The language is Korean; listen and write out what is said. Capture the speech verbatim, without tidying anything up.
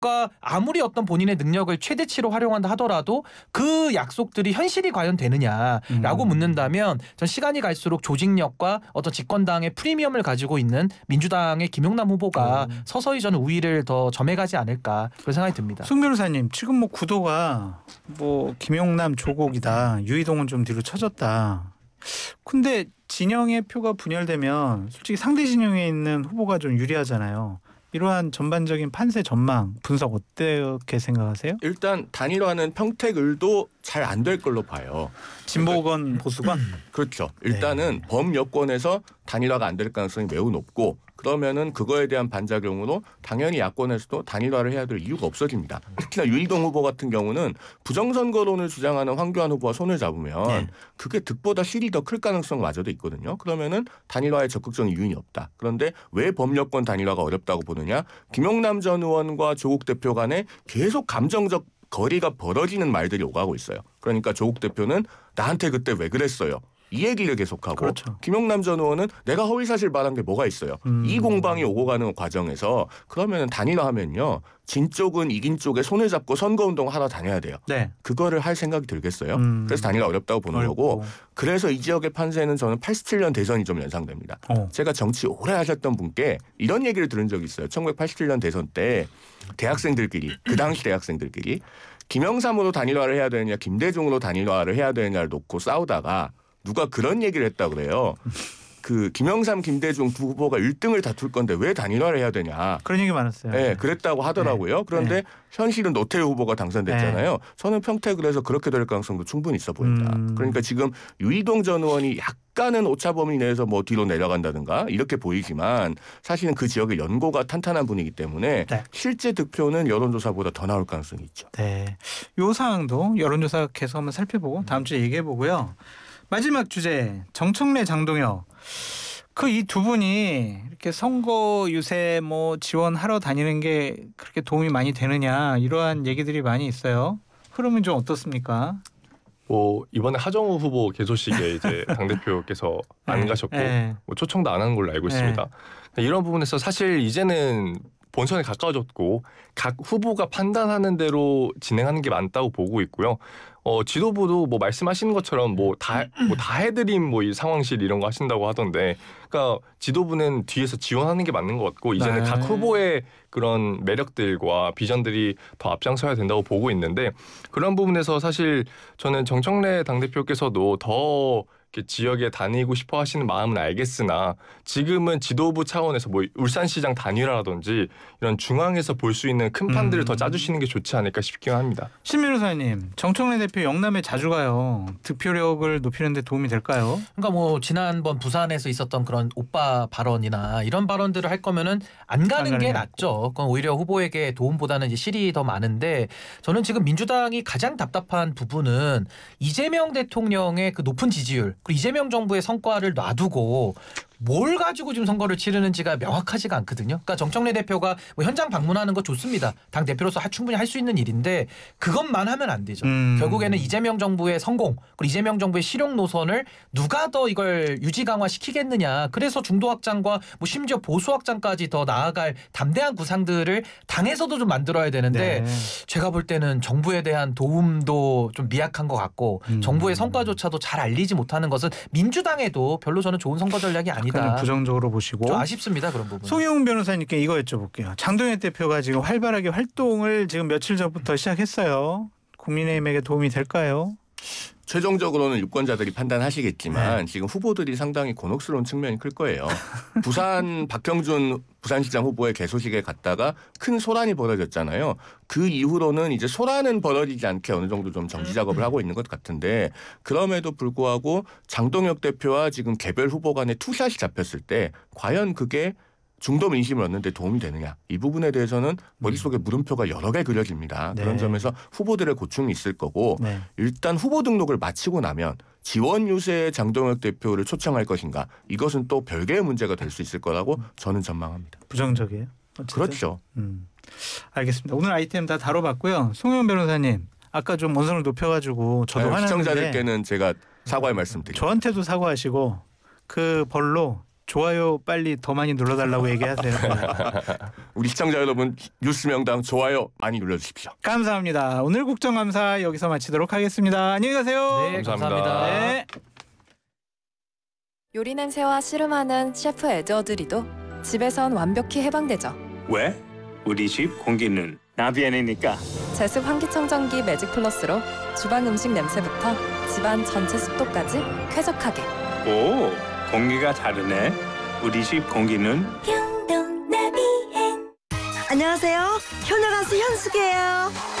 약속과 아무리 어떤 본인의 능력을 최대치로 활용한다 하더라도 그 약속들이 현실이 과연 되느냐라고 음. 묻는다면 전 시간이 갈수록 조직력과 어떤 집권당의 프리미엄을 가지고 있는 민주당의 김용남 후보가 음. 서서히 저는 우위를 더 점해가지 않을까 그런 생각이 듭니다. 송 변호사님 지금 뭐 구도가 뭐 김용남 조국이다. 유이동은 좀 뒤로 쳐졌다. 근데 진영의 표가 분열되면 솔직히 상대 진영에 있는 후보가 좀 유리하잖아요. 이러한 전반적인 판세 전망 분석 어떻게 생각하세요? 일단 단일화는 평택을도 잘 안 될 걸로 봐요. 진보건 보수건? 그렇죠. 일단은 네. 범여권에서 단일화가 안 될 가능성이 매우 높고 그러면은 그거에 대한 반작용으로 당연히 야권에서도 단일화를 해야 될 이유가 없어집니다. 특히나 유이동 후보 같은 경우는 부정선거론을 주장하는 황교안 후보와 손을 잡으면 네. 그게 득보다 실이 더 클 가능성마저도 있거든요. 그러면은 단일화에 적극적인 이유는 없다. 그런데 왜 범여권 단일화가 어렵다고 보느냐? 김용남 전 의원과 조국 대표 간에 계속 감정적 거리가 벌어지는 말들이 오가고 있어요. 그러니까 조국 대표는 나한테 그때 왜 그랬어요? 이 얘기를 계속하고 그렇죠. 김용남 전 의원은 내가 허위사실 말한 게 뭐가 있어요. 음. 이 공방이 오고 가는 과정에서 그러면 단일화하면요. 진 쪽은 이긴 쪽에 손을 잡고 선거운동 하러 다녀야 돼요. 네. 그거를 할 생각이 들겠어요. 음. 그래서 단일화 어렵다고 보는 어렵고. 거고 그래서 이 지역의 판세는 저는 팔십칠 년 대선이 좀 연상됩니다. 어. 제가 정치 오래 하셨던 분께 이런 얘기를 들은 적이 있어요. 천구백팔십칠 년 대선 때 대학생들끼리 그 당시 대학생들끼리 김영삼으로 단일화를 해야 되느냐 김대중으로 단일화를 해야 되느냐를 놓고 싸우다가 누가 그런 얘기를 했다 그래요. 그 김영삼, 김대중 두 후보가 일 등을 다툴 건데 왜 단일화를 해야 되냐. 그런 얘기 많았어요. 네, 그랬다고 하더라고요. 네. 그런데 네. 현실은 노태우 후보가 당선됐잖아요. 네. 저는 평택을 해서 그렇게 될 가능성도 충분히 있어 보인다. 음. 그러니까 지금 유이동 전 의원이 약간은 오차범위 내에서 뭐 뒤로 내려간다든가 이렇게 보이지만 사실은 그 지역의 연고가 탄탄한 분이기 때문에 네. 실제 득표는 여론조사보다 더 나올 가능성이 있죠. 네, 이 상황도 여론조사 계속 한번 살펴보고 다음 주에 얘기해 보고요. 마지막 주제 정청래 장동혁 그 이 두 분이 이렇게 선거 유세 뭐 지원하러 다니는 게 그렇게 도움이 많이 되느냐 이러한 얘기들이 많이 있어요. 흐름은 좀 어떻습니까? 뭐 이번에 하정우 후보 개소식에 이제 당 대표께서 안 가셨고 네. 뭐 초청도 안 하는 걸로 알고 있습니다. 네. 이런 부분에서 사실 이제는 본선에 가까워졌고 각 후보가 판단하는 대로 진행하는 게 맞다고 보고 있고요. 어, 지도부도 뭐 말씀하시는 것처럼 뭐 다 뭐 다 해드림 뭐 이 상황실 이런 거 하신다고 하던데, 그러니까 지도부는 뒤에서 지원하는 게 맞는 것 같고 이제는 네. 각 후보의 그런 매력들과 비전들이 더 앞장서야 된다고 보고 있는데 그런 부분에서 사실 저는 정청래 당대표께서도 더 이렇게 지역에 다니고 싶어 하시는 마음은 알겠으나 지금은 지도부 차원에서 뭐 울산시장 단일화라든지 이런 중앙에서 볼 수 있는 큰 판들을 음. 더 짜주시는 게 좋지 않을까 싶긴 합니다. 신 변호사님, 정청래 대표 영남에 자주 가요. 득표력을 높이는 데 도움이 될까요? 그러니까 뭐 지난번 부산에서 있었던 그런 오빠 발언이나 이런 발언들을 할 거면은 안 가는 안 게 낫죠. 그건 오히려 후보에게 도움보다는 이제 실이 더 많은데 저는 지금 민주당이 가장 답답한 부분은 이재명 대통령의 그 높은 지지율 그리고 이재명 정부의 성과를 놔두고 뭘 가지고 지금 선거를 치르는지가 명확하지가 않거든요. 그러니까 정청래 대표가 뭐 현장 방문하는 거 좋습니다. 당 대표로서 충분히 할 수 있는 일인데 그것만 하면 안 되죠. 음. 결국에는 이재명 정부의 성공 그리고 이재명 정부의 실용 노선을 누가 더 이걸 유지 강화시키겠느냐. 그래서 중도 확장과 뭐 심지어 보수 확장까지 더 나아갈 담대한 구상들을 당에서도 좀 만들어야 되는데 네. 제가 볼 때는 정부에 대한 도움도 좀 미약한 것 같고 음. 정부의 성과조차도 잘 알리지 못하는 것은 민주당에도 별로 저는 좋은 선거 전략이 아니다. 부정적으로 보시고 좀 아쉽습니다. 그런 부분. 송영훈 변호사님께 이거 여쭤볼게요. 장동혁 대표가 지금 활발하게 활동을 지금 며칠 전부터 시작했어요. 국민의힘에게 도움이 될까요? 최종적으로는 유권자들이 판단하시겠지만 네. 지금 후보들이 상당히 곤혹스러운 측면이 클 거예요. 부산 박형준 부산시장 후보의 개소식에 갔다가 큰 소란이 벌어졌잖아요. 그 이후로는 이제 소란은 벌어지지 않게 어느 정도 좀 정지 작업을 하고 있는 것 같은데 그럼에도 불구하고 장동혁 대표와 지금 개별 후보 간의 투샷이 잡혔을 때 과연 그게 중도 민심을 얻는 데 도움이 되느냐. 이 부분에 대해서는 머릿속에 물음표가 여러 개 그려집니다. 네. 그런 점에서 후보들의 고충이 있을 거고 네. 일단 후보 등록을 마치고 나면 지원 유세에 장동혁 대표를 초청할 것인가. 이것은 또 별개의 문제가 될 수 있을 거라고 저는 전망합니다. 부정적이에요? 어쨌든? 그렇죠. 음. 알겠습니다. 오늘 아이템 다 다뤄봤고요. 송영 변호사님. 아까 좀 원선을 높여가지고 저도 화났는데 시청자들께는 제가 사과의 말씀 드립니다. 저한테도 사과하시고 그 벌로 좋아요 빨리 더 많이 눌러달라고 얘기하세요. 우리 시청자 여러분 뉴스 명당 좋아요 많이 눌러주십시오. 감사합니다. 오늘 국정감사 여기서 마치도록 하겠습니다. 안녕히 가세요. 네, 감사합니다. 감사합니다. 네. 요리 냄새와 씨름하는 셰프 에드워드리도 집에선 완벽히 해방되죠. 왜? 우리 집 공기는 나비엔이니까. 제습 환기청정기 매직 플러스로 주방 음식 냄새부터 집안 전체 습도까지 쾌적하게. 오, 공기가 다르네. 우리 집 공기는 안녕하세요. 효녀 가수 현숙이에요.